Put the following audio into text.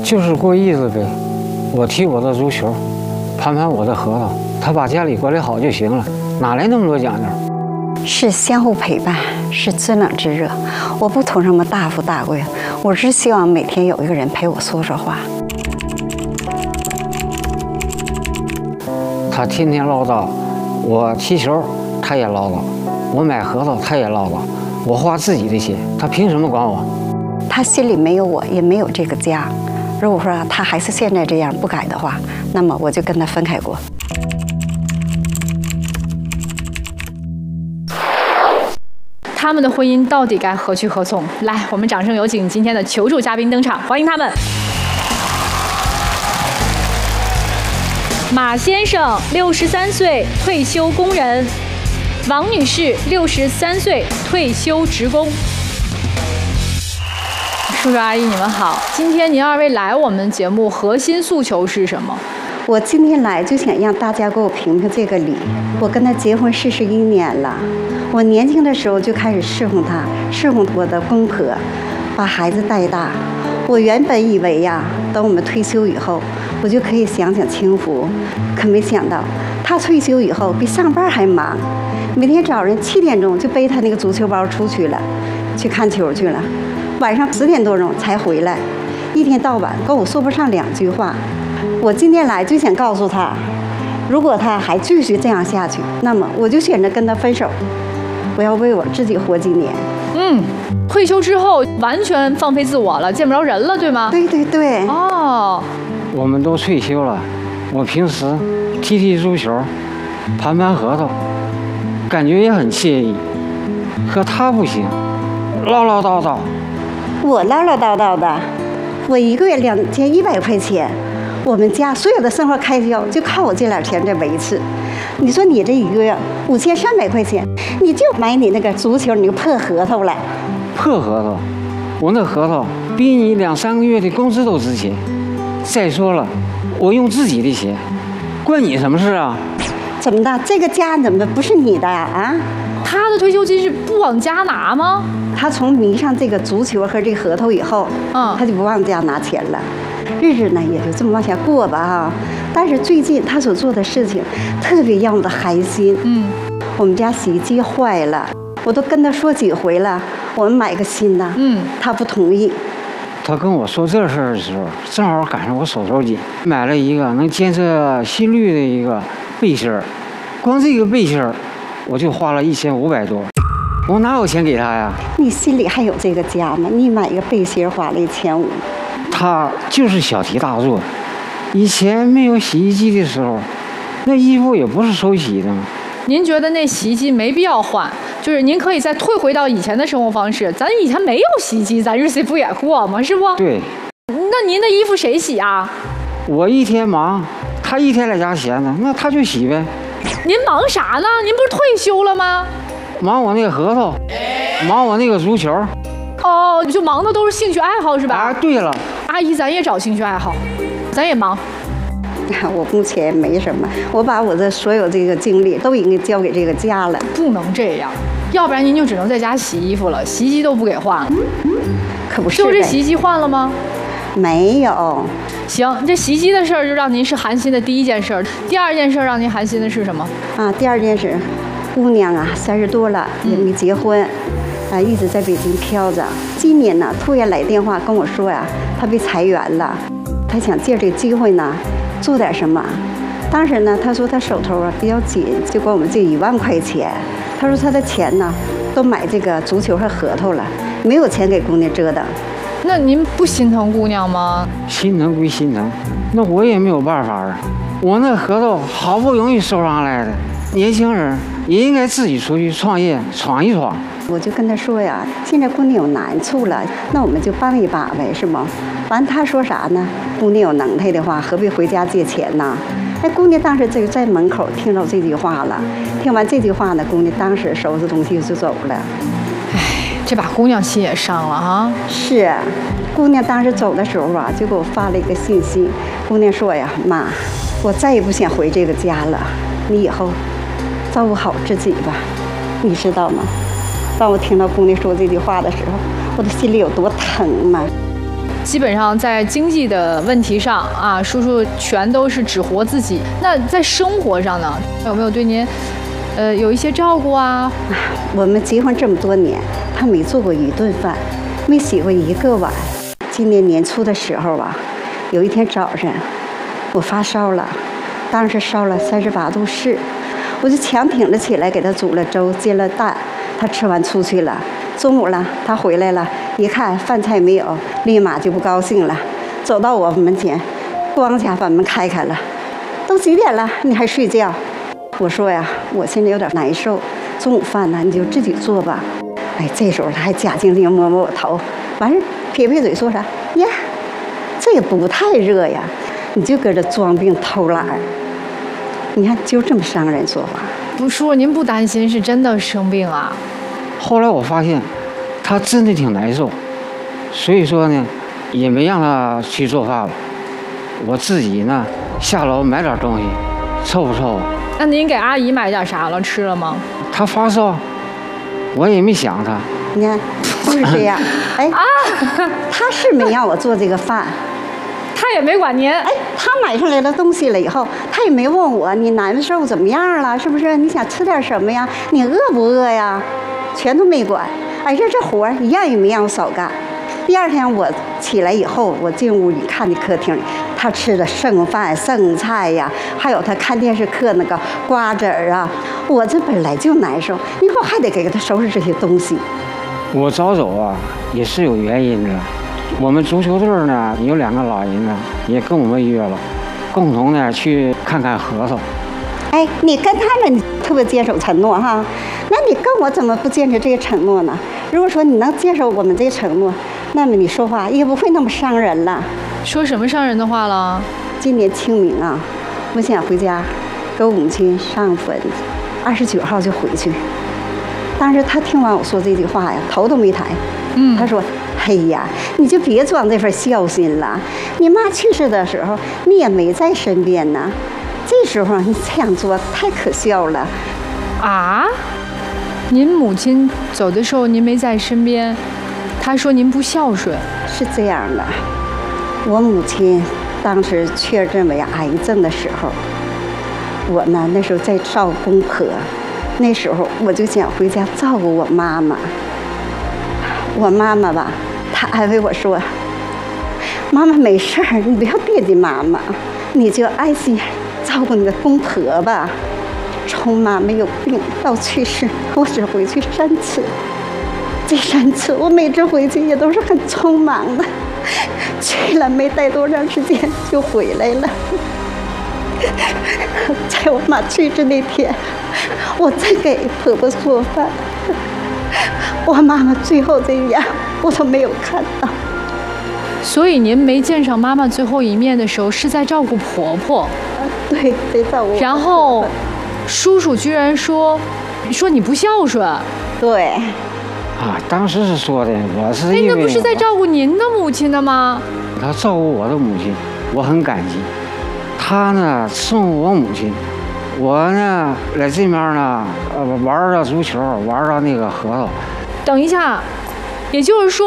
就是过日子呗。我踢我的足球，盘盘我的核桃，他把家里管理好就行了，哪来那么多讲究？ 是相互陪伴，是知冷知热。我不图什么大富大贵，我只希望每天有一个人陪我说说话。 他天天唠叨，我踢球他也唠叨，我买核桃他也唠叨，我花自己的钱，他凭什么管我？ 他心里没有我，也没有这个家。如果说他还是现在这样不改的话，那么我就跟他分开过。 他们的婚姻到底该何去何从？来，我们掌声有请今天的求助嘉宾登场，欢迎他们。马先生，63岁，退休工人；王女士，63岁，退休职工。叔叔阿姨，你们好，今天您二位来我们节目，核心诉求是什么？ 我今天来就想让大家给我评评这个理。我跟他结婚41年了，我年轻的时候就开始侍奉他，侍奉我的公婆，把孩子带大。我原本以为呀，等我们退休以后，我就可以享享清福，可没想到他退休以后比上班还忙，每天早上7点钟就背他那个足球包出去了，去看球去了，晚上10点多钟才回来，一天到晚跟我说不上2句话。我今天来就想告诉他，如果他还继续这样下去，那么我就选择跟他分手，我要为我自己活几年。 退休之后完全放飞自我了，见不着人了，对吗？ 对对对。 哦， 我们都退休了，我平时踢足球，盘核桃，感觉也很惬意。可他不行，唠唠叨叨。 我唠唠叨叨的，我一个月2100块钱，我们家所有的生活开销就靠我这点钱在维持。你说你这一个月5300块钱，你就买你那个足球，你个破核桃了。 破核桃，我那核桃比你2、3个月的工资都值钱。再说了，我用自己的钱，关你什么事啊？ 怎么的？这个家怎么不是你的啊？ 他的退休金是不往家拿吗？ 他从迷上这个足球和这个核桃以后，他就不往家拿钱了，日子呢也就这么往下过吧哈。但是最近他所做的事情特别让我的寒心。我们家洗衣机坏了，我都跟他说几回了，我们买个新的。他不同意。 他跟我说这事儿的时候，正好赶上我手头紧，买了一个能监测心率的一个背心儿，光这个背心儿我就花了1500多，我哪有钱给他呀？ 你心里还有这个家吗？你买一个背心花了1500。 他就是小题大做。以前没有洗衣机的时候，那衣服也不是手洗的。 您觉得那洗衣机没必要换，就是您可以再退回到以前的生活方式。咱以前没有洗衣机，咱日子不也过吗？是不？ 对。 那您的衣服谁洗啊？ 我一天忙，他一天在家闲着，那他就洗呗。 您忙啥呢？您不是退休了吗？ 忙我那个核桃，忙我那个足球。 哦，就忙的都是兴趣爱好是吧？ 啊，对了， 阿姨，咱也找兴趣爱好，咱也忙。 我目前没什么，我把我的所有这个精力都已经交给这个家了。 不能这样，要不然您就只能在家洗衣服了，洗衣机都不给换了。 可不是。 就这洗衣机换了吗？ 没有。 行，这洗衣机的事儿就让您是寒心的第一件事儿。第二件事儿让您寒心的是什么？ 第二件事，姑娘啊30多了也没结婚，一直在北京飘着。今年呢，突然来电话跟我说呀，她被裁员了，她想借这个机会呢，做点什么。当时呢，她说她手头比较紧，就管我们借1万块钱。她说她的钱呢，都买这个足球和核桃了，没有钱给姑娘折腾。 那您不心疼姑娘吗？ 心疼归心疼，那我也没有办法啊。我那核桃好不容易收上来的，年轻人也应该自己出去创业闯一闯。 我就跟他说呀，现在姑娘有难处了，那我们就帮一把呗，是吗？完他说啥呢？姑娘有能耐的话，何必回家借钱呢？姑娘当时就在门口听到这句话了，听完这句话呢，姑娘当时收拾东西就走了。 这把姑娘心也伤了啊！ 是，姑娘当时走的时候啊，就给我发了一个信息。姑娘说呀，妈，我再也不想回这个家了，你以后照顾好自己吧，你知道吗？当我听到姑娘说这句话的时候，我的心里有多疼吗？ 基本上在经济的问题上啊，叔叔全都是只活自己。那在生活上呢，有没有对您，有一些照顾啊？ 我们结婚这么多年，他没做过一顿饭，没洗过一个碗。今年年初的时候吧，有一天早上，我发烧了，当时烧了38°4，我就强挺着起来给他煮了粥，煎了蛋，他吃完出去了。中午了，他回来了，一看饭菜没有，立马就不高兴了，走到我门前，咣一下把门开开了。都几点了，你还睡觉？我说呀，我现在有点难受，中午饭呢你就自己做吧。哎，这时候他还假惺惺摸摸我头，完事撇撇嘴说啥呀？这也不太热呀，你就搁这装病偷懒儿。你看就这么伤人说话。 不叔，您不担心是真的生病啊？ 后来我发现，他真的挺难受，所以说呢，也没让他去做饭了。我自己呢，下楼买点东西，凑合凑合。 那您给阿姨买点啥了？吃了吗？ 他发烧，我也没想他。 你看，就是这样。哎，他是没让我做这个饭， 他也没管您。 哎，他买上来的东西了以后，他也没问我你难受怎么样了，是不是？你想吃点什么呀？你饿不饿呀？全都没管。而且这活儿一样也没让我少干。第二天我起来以后，我进屋里看见客厅里，他吃的剩饭剩菜呀，还有他看电视嗑那个瓜子儿啊。我这本来就难受，以后还得给他收拾这些东西。 我早走啊，也是有原因的。我们足球队呢有2个老人呢，也跟我们约了，共同呢去看看核桃。 哎，你跟他们特别坚守承诺哈，那你跟我怎么不坚持这个承诺呢？如果说你能坚守我们这个承诺，那么你说话也不会那么伤人了。 说什么伤人的话了？ 今年清明啊，我想回家给我母亲上坟，29号就回去。当时他听完我说这句话呀，头都没抬。他说：“嘿呀，你就别装这份孝心了。你妈去世的时候，你也没在身边呢。这时候你这样做太可笑了。” 啊？您母亲走的时候您没在身边，他说您不孝顺。 是这样的，我母亲当时确认为癌症的时候，我呢那时候在照公婆，那时候我就想回家照顾我妈妈。我妈妈吧，她安慰我说：“妈妈没事儿，你不要惦记妈妈，你就安心照顾你的公婆吧。”从妈没有病到去世，我只回去3次。这3次我每次回去也都是很匆忙的，去了没待多长时间就回来了。在我妈去世那天，我在给婆婆做饭，我妈妈最后这样我都没有看到。 所以您没见上妈妈最后一面的时候，是在照顾婆婆。 对，在照顾。 然后叔叔居然说你不孝顺。 对。 啊，当时是说的，我是因为那不是在照顾您的母亲的吗？ 他照顾我的母亲，我很感激。他呢伺候我母亲，我呢在这边呢玩到足球，玩到那个核桃。 等一下，也就是说。